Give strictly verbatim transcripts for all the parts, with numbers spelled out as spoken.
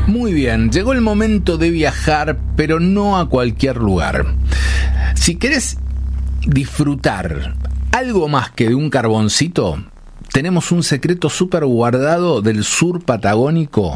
Muy bien, llegó el momento de viajar, pero no a cualquier lugar. Si querés disfrutar algo más que de un carboncito, tenemos un secreto súper guardado del sur patagónico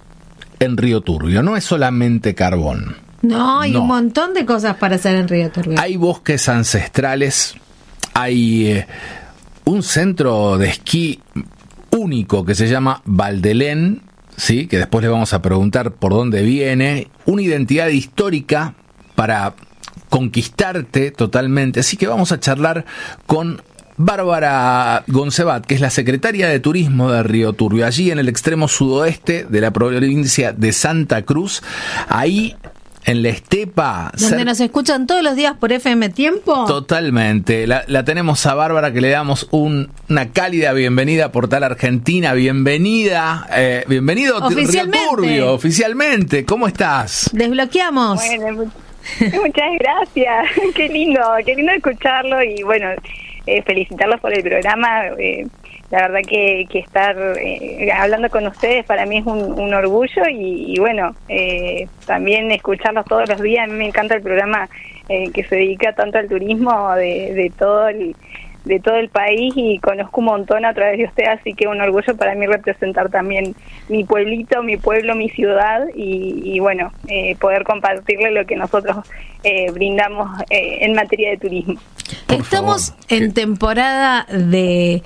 en Río Turbio. No es solamente carbón. No, hay no. un montón de cosas para hacer en Río Turbio. Hay bosques ancestrales, hay eh, un centro de esquí único que se llama Valdelén, ¿sí? Que después le vamos a preguntar por dónde viene, una identidad histórica para conquistarte totalmente. Así que vamos a charlar con Bárbara Goncebat, que es la secretaria de Turismo de Río Turbio, allí en el extremo sudoeste de la provincia de Santa Cruz, ahí en la estepa. Donde cer- nos escuchan todos los días por F M Tiempo. Totalmente. La, la tenemos a Bárbara, que le damos un, una cálida bienvenida a Portal Argentina. Bienvenida. Eh, bienvenido a Río Turbio, oficialmente. ¿Cómo estás? Desbloqueamos. Bueno, muchas gracias. Qué lindo, qué lindo escucharlo y bueno, eh, felicitarlos por el programa. Eh, La verdad que, que estar eh, hablando con ustedes para mí es un, un orgullo y, y bueno, eh, también escucharlos todos los días. A mí me encanta el programa eh, que se dedica tanto al turismo de, de todo el de todo el país y conozco un montón a través de ustedes, así que un orgullo para mí representar también mi pueblito, mi pueblo, mi ciudad y, y bueno, eh, poder compartirle lo que nosotros eh, brindamos eh, en materia de turismo. Por Estamos favor. en temporada de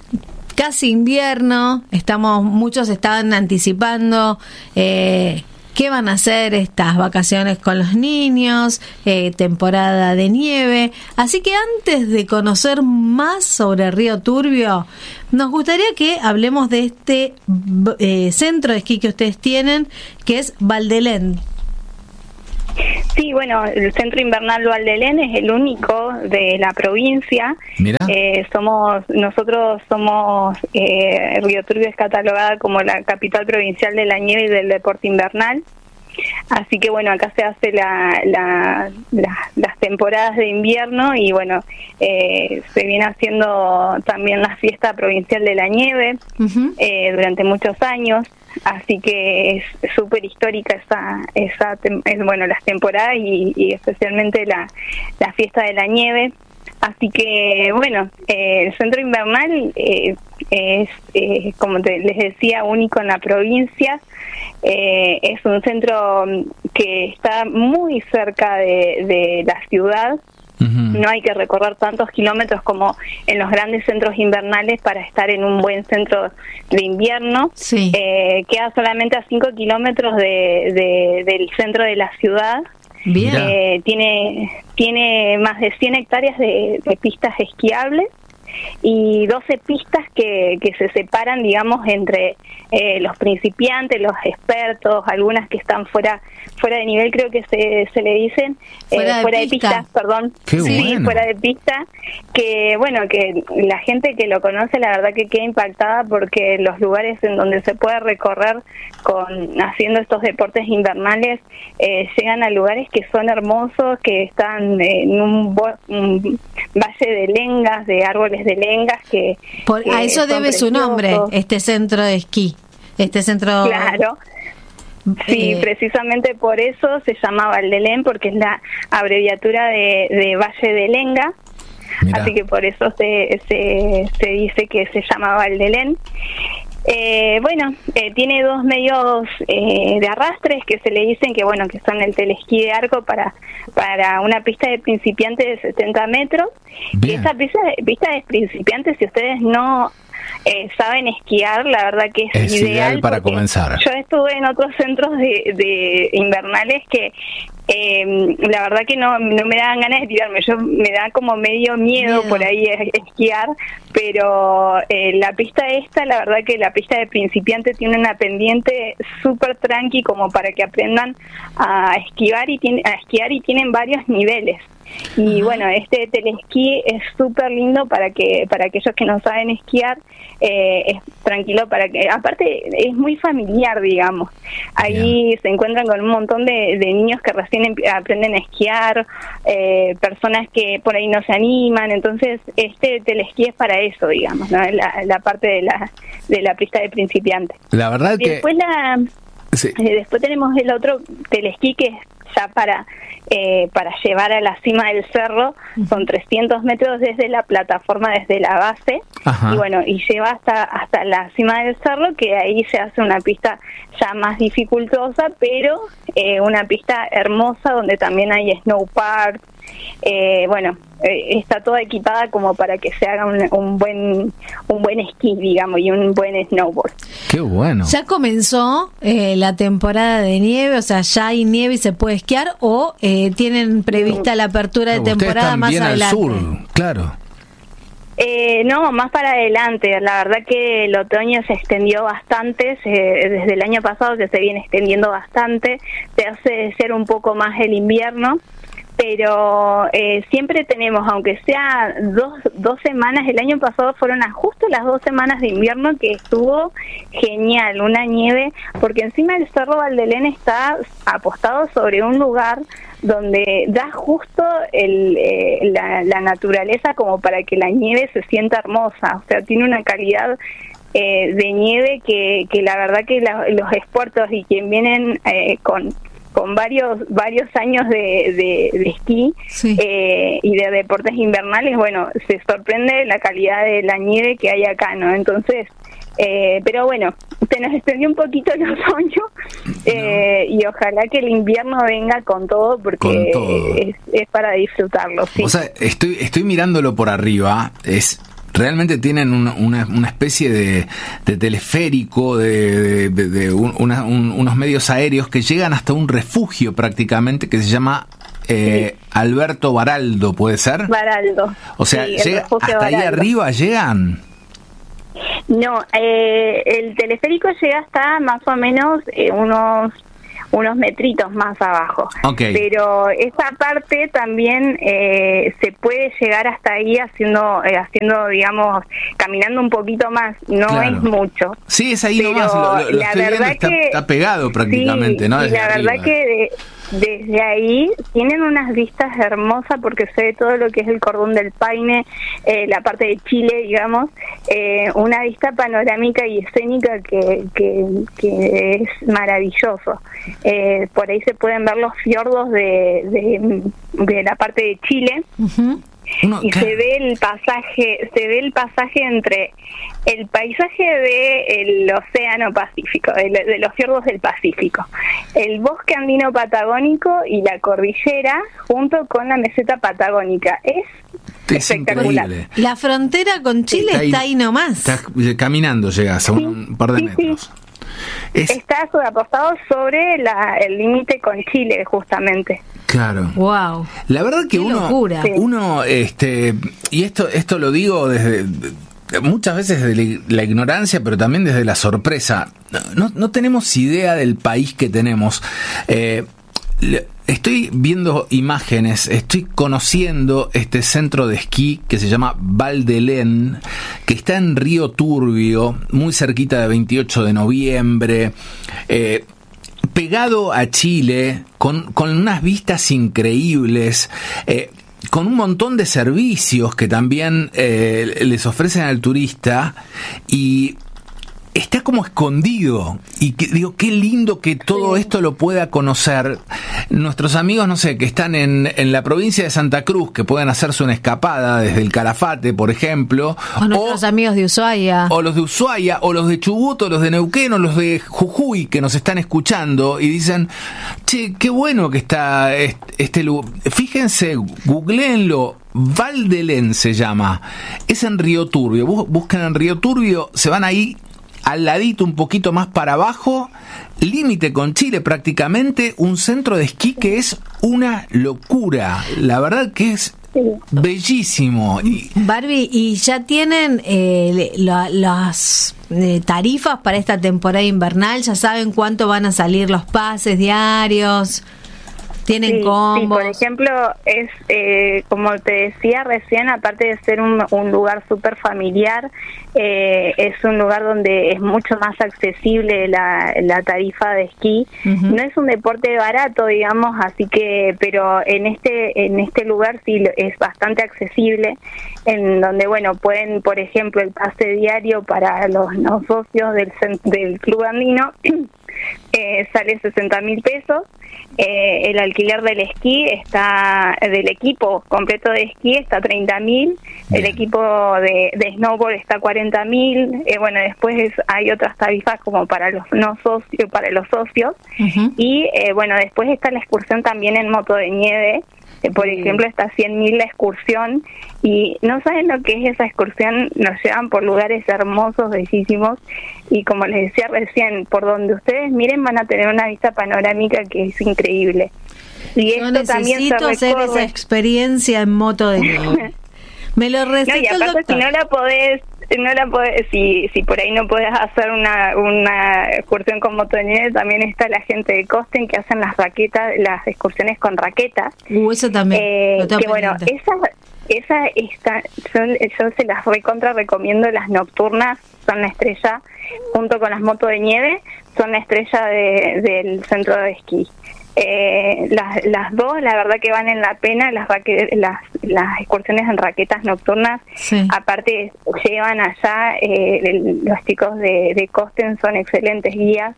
casi invierno, estamos muchos estaban anticipando eh, qué van a hacer estas vacaciones con los niños, eh, temporada de nieve, así que antes de conocer más sobre Río Turbio, nos gustaría que hablemos de este eh, centro de esquí que ustedes tienen, que es Valdelén. Sí, bueno, el Centro Invernal Valdelén es el único de la provincia. Mira. Eh, somos nosotros somos eh, Río Turbio es catalogada como la capital provincial de la nieve y del deporte invernal. Así que bueno, acá se hace la, la, la las temporadas de invierno y bueno, eh, se viene haciendo también la fiesta provincial de la nieve uh-huh. eh, durante muchos años. Así que es súper histórica esa, esa es, bueno, las temporadas y, y especialmente la, la fiesta de la nieve. Así que, bueno, eh, el centro invernal eh, es, eh, como te, les decía, único en la provincia. Eh, es un centro que está muy cerca de, de la ciudad. No hay que recorrer tantos kilómetros como en los grandes centros invernales para estar en un buen centro de invierno. Sí. Eh, queda solamente a cinco kilómetros de, de, del centro de la ciudad. Bien. Eh, tiene, tiene más de cien hectáreas de, de pistas esquiables y doce pistas que, que se separan, digamos, entre eh, los principiantes, los expertos, algunas que están fuera fuera de nivel, creo que se, se le dicen, fuera, eh, de, fuera pista. de pistas, perdón. Qué sí, bueno. Fuera de pista, que bueno, que la gente que lo conoce, la verdad que queda impactada porque los lugares en donde se puede recorrer con haciendo estos deportes invernales eh, llegan a lugares que son hermosos, que están en un, bo- un valle de lengas, de árboles de lengas que, Por, que a eso debe preciosos. su nombre, este centro de esquí, este centro. Claro. Sí, eh, precisamente por eso se llama Valdelén, porque es la abreviatura de, de Valle de Lenga. Mirá. Así que por eso se, se, se dice que se llama Valdelén. Eh, bueno, eh, tiene dos medios eh, de arrastres que se le dicen que bueno que son el telesquí de arco para para una pista de principiantes de setenta metros. Bien. Y esa pista de, pista de principiantes, si ustedes no eh, saben esquiar, la verdad que es, es ideal, ideal para comenzar. Yo estuve en otros centros de, de invernales que eh, la verdad que no, no me daban ganas de tirarme, yo me da como medio miedo, miedo. por ahí esquiar, pero eh, la pista esta, la verdad que la pista de principiante tiene una pendiente súper tranqui como para que aprendan a esquivar y tiene, a esquiar y tienen varios niveles. Y uh-huh. bueno, este telesquí es súper lindo para que para aquellos que no saben esquiar, eh, es tranquilo para que, aparte es muy familiar, digamos. Ahí yeah. se encuentran con un montón de, de niños que recién emp- aprenden a esquiar, eh, personas que por ahí no se animan, entonces este telesquí es para eso, digamos, ¿no? La, la parte de la de la pista de principiantes. La verdad y que después la Sí. Eh, después tenemos el otro telesquí que es ya para eh, para llevar a la cima del cerro, son trescientos metros desde la plataforma, desde la base. Ajá. Y bueno, y lleva hasta hasta la cima del cerro, que ahí se hace una pista ya más dificultosa, pero eh, una pista hermosa donde también hay snow park. Eh, bueno, eh, está toda equipada como para que se haga un, un buen un buen esquí, digamos, y un buen snowboard. Qué bueno. ¿Ya comenzó eh, la temporada de nieve? O sea, ¿ya hay nieve y se puede esquiar? ¿O eh, tienen prevista la apertura de temporada más bien adelante? Al sur, claro. Eh, no, más para adelante. La verdad que el otoño se extendió bastante, se, desde el año pasado que se viene extendiendo bastante, se hace desear un poco más el invierno, pero eh, siempre tenemos, aunque sea dos, dos semanas, el año pasado fueron a justo las dos semanas de invierno que estuvo genial, una nieve, porque encima el Cerro Valdelén está apostado sobre un lugar donde da justo el, eh, la, la naturaleza como para que la nieve se sienta hermosa, o sea, tiene una calidad eh, de nieve que, que la verdad que la, los expertos y quien vienen eh, con con varios varios años de, de, de esquí sí. eh, y de deportes invernales, bueno, se sorprende la calidad de la nieve que hay acá, ¿no? Entonces, eh, pero bueno, se nos extendió un poquito el otoño eh, no. y ojalá que el invierno venga con todo porque con todo. Es, es para disfrutarlo. ¿Sí? O sea, estoy, estoy mirándolo por arriba, es... Realmente tienen una, una, una especie de, de teleférico, de, de, de, de un, una, un, unos medios aéreos que llegan hasta un refugio prácticamente que se llama eh, sí. Alberto Baraldo, ¿puede ser? Baraldo. O sea, sí, llega, hasta Baraldo. Ahí arriba llegan. No, eh, el teleférico llega hasta más o menos eh, unos... unos metritos más abajo. Okay. Pero esa parte también eh, se puede llegar hasta ahí haciendo, eh, haciendo digamos, caminando un poquito más, no claro. es mucho. Sí, es ahí pero nomás, lo, lo la estoy verdad viendo, está, que, está pegado prácticamente, sí, ¿no? Desde y la arriba. verdad que de, desde ahí tienen unas vistas hermosas porque se ve todo lo que es el Cordón del Paine, eh, la parte de Chile, digamos, eh, una vista panorámica y escénica que, que, que es maravilloso. Eh, por ahí se pueden ver los fiordos de, de, de la parte de Chile. Uh-huh. Uno, y se ve el pasaje, se ve el pasaje entre el paisaje del océano Pacífico, de, de los fiordos del Pacífico, el bosque andino patagónico y la cordillera junto con la meseta patagónica. Es, es espectacular. Increíble. La frontera con Chile está ahí, está ahí nomás. Estás caminando, llegas a un sí, par de sí, metros. Sí. Es... Está apostado sobre la, el límite con Chile, justamente. Claro. Wow. La verdad que Qué uno, locura. uno, este, y esto, esto lo digo desde muchas veces desde la ignorancia, pero también desde la sorpresa. No, no tenemos idea del país que tenemos. Eh, Estoy viendo imágenes, estoy conociendo este centro de esquí que se llama Valdelén, que está en Río Turbio, muy cerquita de veintiocho de noviembre, eh, pegado a Chile, con, con unas vistas increíbles, eh, con un montón de servicios que también eh, les ofrecen al turista y... está como escondido y que, digo, qué lindo que todo sí. esto lo pueda conocer nuestros amigos, no sé, que están en, en la provincia de Santa Cruz, que puedan hacerse una escapada desde el Calafate, por ejemplo, o nuestros o, amigos de Ushuaia, o los de Ushuaia, o los de Chubut, o los de Neuquén, o los de Jujuy, que nos están escuchando y dicen, che, qué bueno que está este lugar. Fíjense, googleenlo, Valdelén se llama, es en Río Turbio, buscan en Río Turbio, se van ahí al ladito, un poquito más para abajo, límite con Chile prácticamente, un centro de esquí que es una locura, la verdad que es bellísimo. Barbie, ¿y ya tienen eh, la, las eh, tarifas para esta temporada invernal? ¿Ya saben cuánto van a salir los pases diarios? ¿Tienen sí, combos? Sí, por ejemplo, es eh, como te decía recién, aparte de ser un, un lugar súper familiar, eh, es un lugar donde es mucho más accesible la, la tarifa de esquí. Uh-huh. No es un deporte barato, digamos, así que, pero en este en este lugar sí es bastante accesible, en donde, bueno, pueden, por ejemplo, el pase diario para los no socios del, del Club Andino eh, sale sesenta mil pesos. Eh, el alquiler del esquí está, del equipo completo de esquí está treinta mil, el equipo de, de snowboard está cuarenta mil, eh, bueno, después hay otras tarifas como para los no socios, para los socios, uh-huh. y eh, bueno, después está la excursión también en moto de nieve. Por ejemplo, está cien mil la excursión, y no saben lo que es esa excursión. Nos llevan por lugares hermosos, bellísimos, y como les decía recién, por donde ustedes miren van a tener una vista panorámica que es increíble. Y Yo esto también se necesito hacer esa experiencia en moto de nieve. Me lo recetó no, y aparte, el doctor. si no la podés, no la podés, si, si por ahí no podés hacer una, una excursión con moto de nieve, también está la gente de Costen que hacen las raquetas, las excursiones con raquetas. Uh, eso también. Eh, que bueno, esa, esa está, yo, yo se las recontra recomiendo, las nocturnas son la estrella, junto con las motos de nieve, son la estrella de, del centro de esquí. Eh, las, las dos, la verdad que valen la pena, las raque- las, las excursiones en raquetas nocturnas, sí. Aparte llevan allá, eh, el, los chicos de, de Costen son excelentes guías,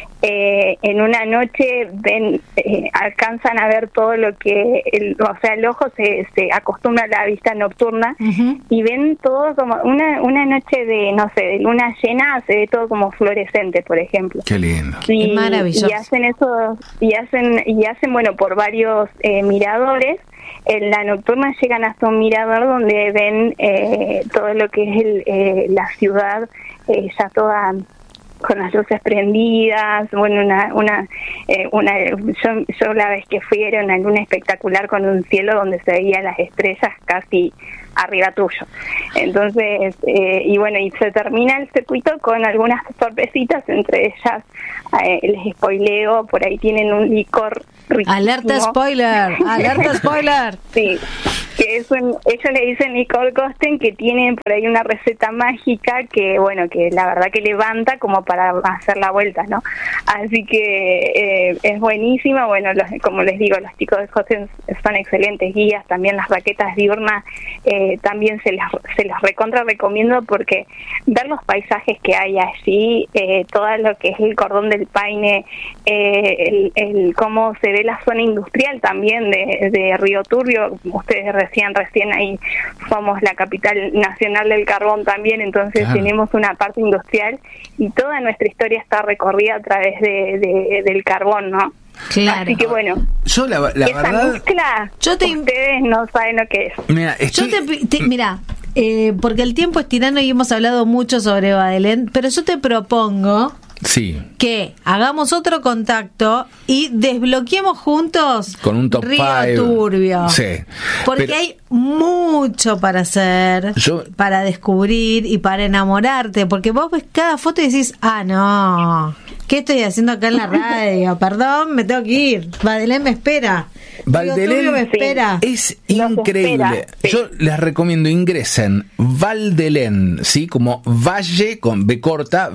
eh, en una noche ven, eh, alcanzan a ver todo lo que, el, o sea, el ojo se, se acostumbra a la vista nocturna, uh-huh. y ven todo como una, una noche de, no sé, de luna llena, se ve todo como fluorescente, por ejemplo. Qué lindo. Y, Qué maravilloso. Y hacen eso, y hacen y hacen bueno por varios eh, miradores. En la nocturna llegan hasta un mirador donde ven eh, todo lo que es el, eh, la ciudad, eh, ya toda con las luces prendidas. Bueno, una una eh, una yo, yo la vez que fui era una luna espectacular con un cielo donde se veían las estrellas casi arriba tuyo. Entonces, eh, y bueno, y se termina el circuito con algunas sorpresitas, entre ellas, eh, les spoileo, por ahí tienen un licor riquísimo. Alerta spoiler, alerta spoiler. Sí, que es un, ellos le dicen licor Costen, que tienen por ahí una receta mágica que, bueno, que la verdad que levanta como para hacer la vuelta, ¿no? Así que eh, es buenísima. Bueno, los, como les digo, los chicos de Costen son excelentes guías, también las raquetas diurnas, eh, también se las, se las recontra recomiendo, porque ver los paisajes que hay allí, eh, todo lo que es el cordón del Paine, eh, el, el cómo se ve la zona industrial también de, de Río Turbio. Ustedes recién recién ahí somos la capital nacional del carbón también, entonces claro, tenemos una parte industrial y toda nuestra historia está recorrida a través de, de del carbón, ¿no? Claro. Así que bueno, yo la, la esa verdad, mezcla, yo te, ustedes no saben lo que es. Mira, estoy... yo te, te mira, eh, porque el tiempo es tirano y hemos hablado mucho sobre Badelén, pero yo te propongo sí, que hagamos otro contacto y desbloqueemos juntos con un top Río five. Turbio. Sí, porque pero hay mucho para hacer, yo, para descubrir y para enamorarte, porque vos ves cada foto y decís, ah, no, ¿qué estoy haciendo acá en la radio? Perdón, me tengo que ir. Badelén me espera. Valdelén me espera. Es increíble. Espera, sí. Yo les recomiendo ingresen Valdelén, ¿sí? Como Valle con B corta,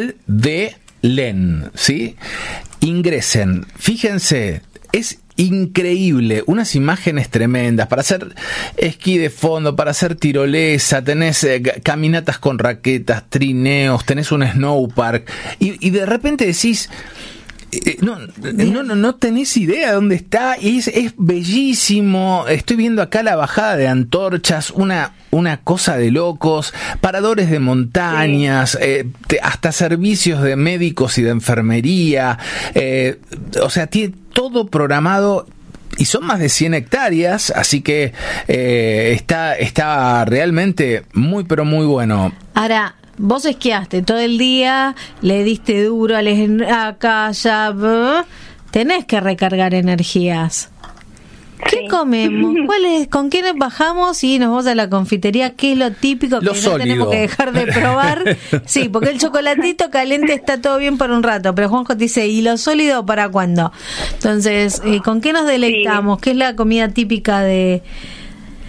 Valdelén, ¿sí? Ingresen. Fíjense, es increíble, unas imágenes tremendas para hacer esquí de fondo, para hacer tirolesa, tenés eh, caminatas con raquetas, trineos, tenés un snowpark y, y de repente decís eh, no, no, no, no tenés idea de dónde está y es, es bellísimo. Estoy viendo acá la bajada de antorchas, una una cosa de locos, paradores de montañas, sí. eh, te, hasta servicios de médicos y de enfermería, eh, o sea, tiene todo programado y son más de cien hectáreas, así que eh, está, está realmente muy pero muy bueno. Ahora, vos esquiaste todo el día, le diste duro al es- acá, allá, tenés que recargar energías. ¿Qué sí. comemos? ¿Cuál es? ¿Con qué nos bajamos y nos vamos a la confitería? ¿Qué es lo típico que lo no sólido. tenemos que dejar de probar? Sí, porque el chocolatito caliente está todo bien por un rato, pero Juanjo te dice, ¿y lo sólido para cuándo? Entonces, eh, ¿con qué nos deleitamos? Sí. ¿Qué es la comida típica de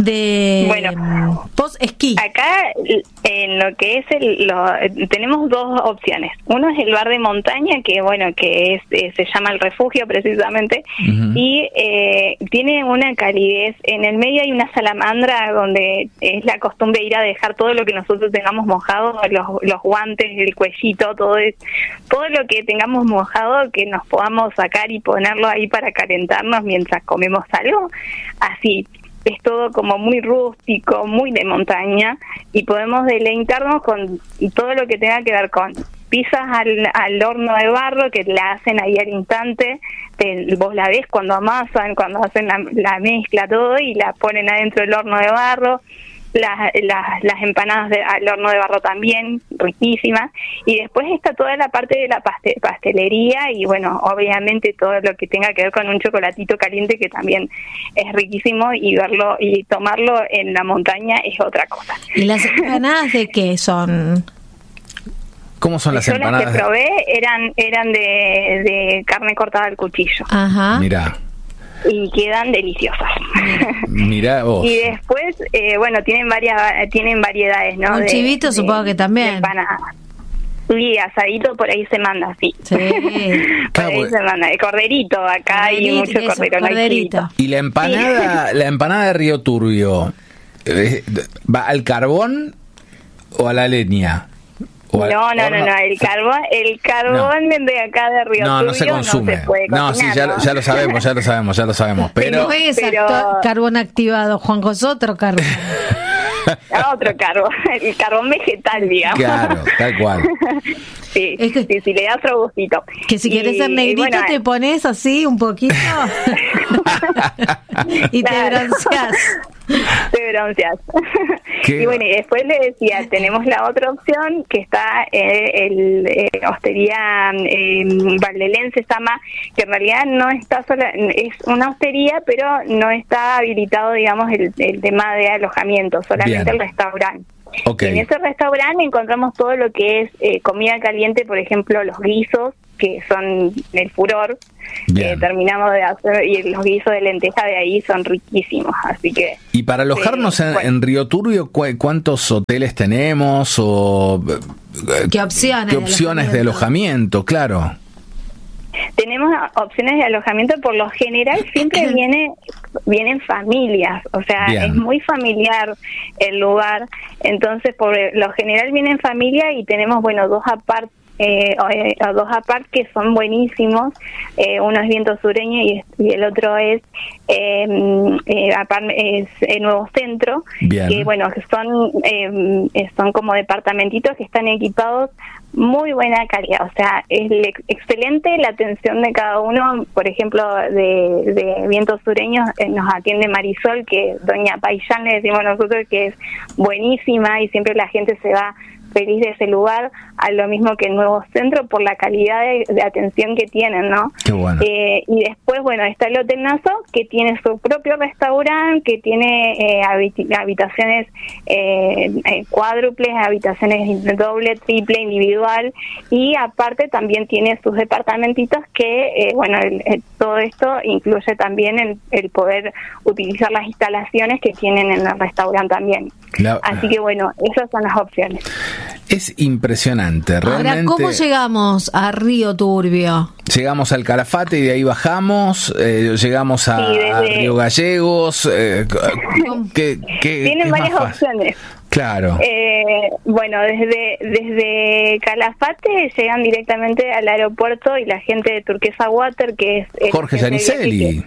de bueno, post-esquí. Acá, en lo que es el, lo, tenemos dos opciones. Uno es el bar de montaña, que bueno, que es, eh, se llama El Refugio precisamente, uh-huh. y eh, tiene una calidez. En el medio hay una salamandra donde es la costumbre ir a dejar todo lo que nosotros tengamos mojado, los, los guantes, el cuellito, todo es, todo lo que tengamos mojado, que nos podamos sacar y ponerlo ahí para calentarnos mientras comemos algo. Así, es todo como muy rústico, muy de montaña, y podemos deleitarnos con todo lo que tenga que ver con pizzas al, al horno de barro, que la hacen ahí al instante, te, vos la ves cuando amasan, cuando hacen la, la mezcla, todo, y la ponen adentro del horno de barro. Las, las, las empanadas de, al horno de barro también, riquísimas, y después está toda la parte de la paste, pastelería, y bueno, obviamente todo lo que tenga que ver con un chocolatito caliente, que también es riquísimo, y verlo y tomarlo en la montaña es otra cosa. ¿Y las empanadas de qué son? ¿Cómo son las Yo empanadas? Las que probé eran, eran de, de carne cortada al cuchillo. Ajá. Mirá. Y quedan deliciosas. Mirá vos. Y después, eh, bueno, tienen varias, tienen variedades, ¿no? Un de, chivito, de, supongo que también. Sí, asadito por ahí se manda, sí. Sí. por claro, ahí pues, se manda. El corderito, acá hay mucho eso, cordero. corderito. No, y la empanada, sí. la empanada de Río Turbio, eh, ¿va al carbón o a la leña? No, no, no, no, no, el carbón, el carbón no. de acá de Río no, Turbio no se consume. No, se puede no cocinar, sí, ya, ¿no? ya lo sabemos, ya lo sabemos, ya lo sabemos. Pero no es pero... carbón activado, Juanjo, es otro carbón. Otro carbón, el carbón vegetal, digamos. Claro, tal cual. Sí, es que, sí, sí, le das otro gustito. Que si quieres ser negrito, bueno, te pones así un poquito y te bronceás. Te bronceás. Y bueno, y después le decía, tenemos la otra opción, que está eh, el eh, hostería eh, Valdelén se llama, que en realidad no está sola, es una hostería, pero no está habilitado, digamos, el, el tema de alojamiento, solamente Bien. el restaurante. Okay. En ese restaurante encontramos todo lo que es eh, comida caliente, por ejemplo, los guisos, que son el furor. Eh, terminamos de hacer, y los guisos de lenteja de ahí son riquísimos, así que... Y para alojarnos eh, en, bueno. en Río Turbio, ¿cu- ¿cuántos hoteles tenemos? o ¿Qué opciones, ¿qué opciones de alojamiento? De alojamiento? Claro. Tenemos opciones de alojamiento, por lo general siempre viene vienen familias, o sea, Bien. es muy familiar el lugar, entonces por lo general vienen familia, y tenemos, bueno, dos apart eh, dos apart que son buenísimos, eh, uno es Viento Sureño y, es, y el otro es eh, eh, apart, es el Nuevo Centro, Bien. que bueno, que son eh, son como departamentitos que están equipados, muy buena calidad, o sea, es excelente la atención de cada uno. Por ejemplo, de, de Vientos Sureños eh, nos atiende Marisol, que doña Paillán le decimos nosotros, que es buenísima, y siempre la gente se va feliz de ese lugar, a lo mismo que el Nuevo Centro, por la calidad de, de atención que tienen, ¿no? Qué bueno. Eh, y después, bueno, está el Hotel Nassau, que tiene su propio restaurante, que tiene eh, habit- habitaciones eh, eh, cuádruples, habitaciones doble, triple, individual, y aparte también tiene sus departamentitos que, eh, bueno, el, el, todo esto incluye también el, el poder utilizar las instalaciones que tienen en el restaurante también. La... Así que, bueno, esas son las opciones. Es impresionante, realmente. Ahora, ¿cómo llegamos a Río Turbio? Llegamos al Calafate y de ahí bajamos, eh, llegamos a, sí, desde... a Río Gallegos. Eh, ¿qué, qué, Tienen qué varias opciones. Claro. Eh, bueno, desde desde Calafate llegan directamente al aeropuerto, y la gente de Turquesa Water, que es... El Jorge Giannicelli.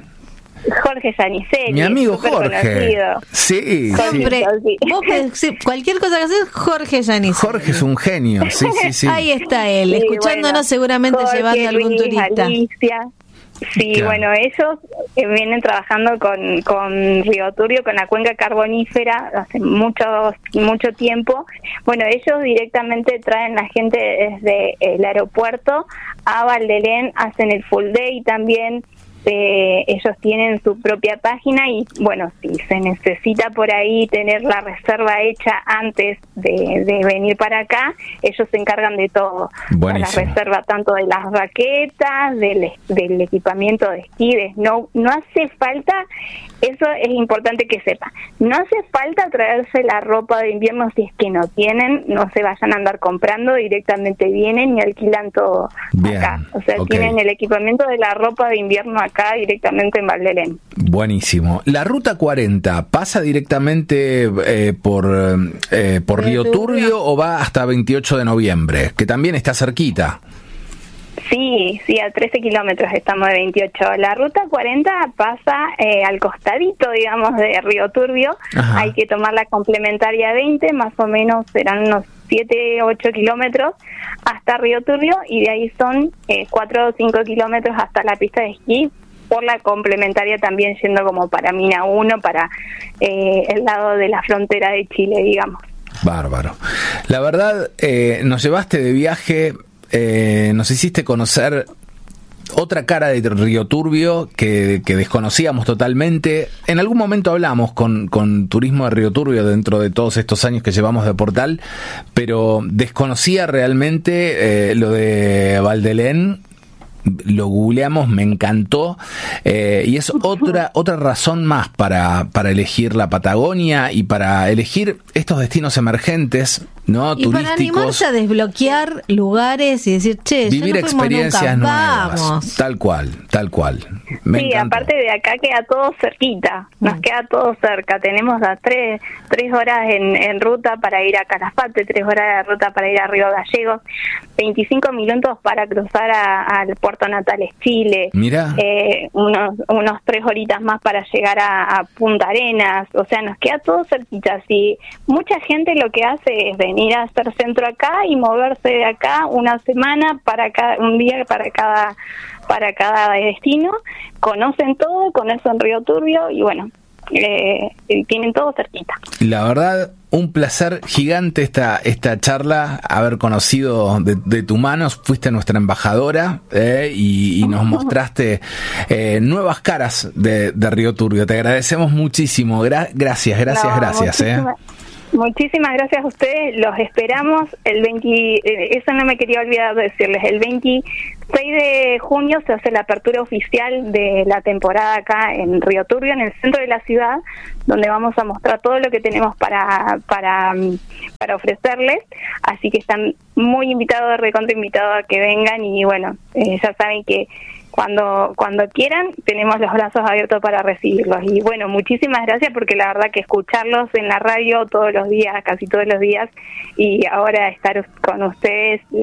Jorge Giannicelli, mi amigo Jorge. Sí, Siempre, sí. Vos, cualquier cosa que haces, Jorge Giannicelli. Jorge es un genio, sí, sí, sí. Ahí está él, sí, escuchándonos, bueno, seguramente Jorge, llevando a algún Luis, turista. Alicia. Sí, claro. Bueno, ellos eh, vienen trabajando con, con Río Turbio, con la cuenca carbonífera, hace mucho, mucho tiempo. Bueno, ellos directamente traen la gente desde el aeropuerto a Valdelén, hacen el full day también. Eh, ellos tienen su propia página y bueno, si se necesita por ahí tener la reserva hecha antes de, de venir para acá, ellos se encargan de todo. Buenísimo. La reserva tanto de las raquetas, del, del equipamiento de esquí, de snow. No hace falta, eso es importante que sepan, no hace falta traerse la ropa de invierno si es que no tienen, no se vayan a andar comprando, directamente vienen y alquilan todo. Bien, acá. O sea, okay. Tienen el equipamiento de la ropa de invierno acá directamente en Valdelén. Buenísimo. La ruta cuarenta pasa directamente eh, por eh, por Río Turbio o va hasta veintiocho de noviembre, que también está cerquita. Sí, sí, a trece kilómetros estamos de veintiocho. La ruta cuarenta pasa eh, al costadito, digamos, de Río Turbio. Ajá. Hay que tomar la complementaria veinte, más o menos serán unos siete, ocho kilómetros hasta Río Turbio, y de ahí son eh, cuatro o cinco kilómetros hasta la pista de esquí, por la complementaria también yendo como para Mina uno, para eh, el lado de la frontera de Chile, digamos. Bárbaro. La verdad, eh, nos llevaste de viaje, eh, nos hiciste conocer otra cara de Río Turbio que, que desconocíamos totalmente. En algún momento hablamos con, con Turismo de Río Turbio dentro de todos estos años que llevamos de Portal, pero desconocía realmente eh, lo de Valdelén. Lo googleamos, me encantó, eh, y es otra otra razón más para, para elegir la Patagonia y para elegir estos destinos emergentes, ¿no? Y turísticos. Para animarse a desbloquear lugares y decir, che, vivir ya no experiencias nunca. nuevas. Vamos. Tal cual, tal cual. Me sí, encantó. Aparte de acá queda todo cerquita, nos mm. queda todo cerca. Tenemos a tres, tres horas en, en ruta para ir a Calafate, tres horas de ruta para ir a Río Gallegos, veinticinco minutos para cruzar al Puerto Natales, Chile. Mira. Eh, unos, unos tres horitas más para llegar a, a Punta Arenas. O sea, nos queda todo cerquita. Así, mucha gente lo que hace es venir a hacer centro acá y moverse de acá una semana para cada, un día para cada para cada destino, conocen todo, conocen Río Turbio y bueno, eh, tienen todo cerquita. La verdad, un placer gigante esta esta charla, haber conocido de, de tu mano, fuiste nuestra embajadora eh, y, y nos mostraste eh, nuevas caras de, de Río Turbio. Te agradecemos muchísimo, Gra- gracias, gracias, no, gracias. Eh. Muchísimas gracias a ustedes, los esperamos el veinte, eso no me quería olvidar de decirles, el veintiséis de junio se hace la apertura oficial de la temporada acá en Río Turbio, en el centro de la ciudad, donde vamos a mostrar todo lo que tenemos para para para ofrecerles, así que están muy invitados, recontra invitados a que vengan y bueno, eh, ya saben que Cuando cuando quieran, tenemos los brazos abiertos para recibirlos. Y bueno, muchísimas gracias porque la verdad que escucharlos en la radio todos los días, casi todos los días, y ahora estar con ustedes,